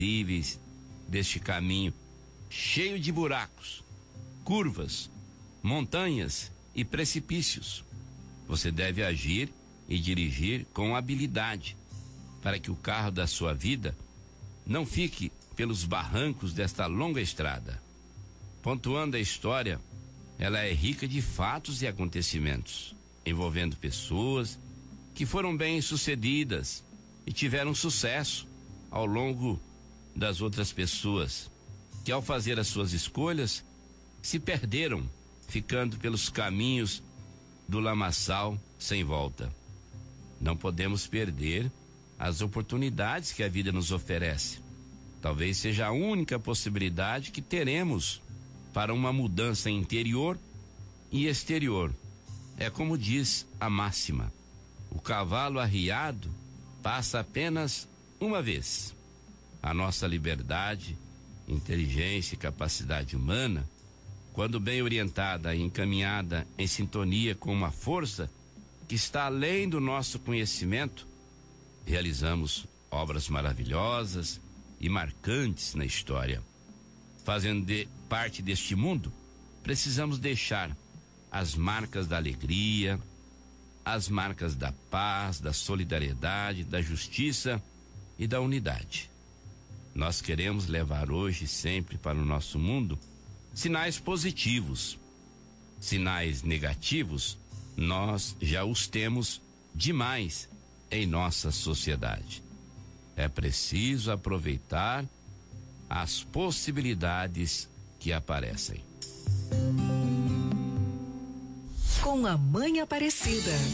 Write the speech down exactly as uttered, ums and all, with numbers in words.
terríveis deste caminho, cheio de buracos, curvas, montanhas e precipícios. Você deve agir e dirigir com habilidade, para que o carro da sua vida não fique pelos barrancos desta longa estrada. Pontuando a história, ela é rica de fatos e acontecimentos, envolvendo pessoas que foram bem-sucedidas e tiveram sucesso ao longo das outras pessoas, que ao fazer as suas escolhas, se perderam, ficando pelos caminhos do lamaçal sem volta. Não podemos perder as oportunidades que a vida nos oferece. Talvez seja a única possibilidade que teremos para uma mudança interior e exterior. É como diz a máxima: o cavalo arriado passa apenas uma vez. A nossa liberdade, inteligência e capacidade humana, quando bem orientada e encaminhada em sintonia com uma força que está além do nosso conhecimento, realizamos obras maravilhosas e marcantes na história. Fazendo de, parte deste mundo, precisamos deixar as marcas da alegria, as marcas da paz, da solidariedade, da justiça e da unidade. Nós queremos levar hoje e sempre para o nosso mundo sinais positivos. Sinais negativos, nós já os temos demais em nossa sociedade. É preciso aproveitar as possibilidades que aparecem. Com a Mãe Aparecida.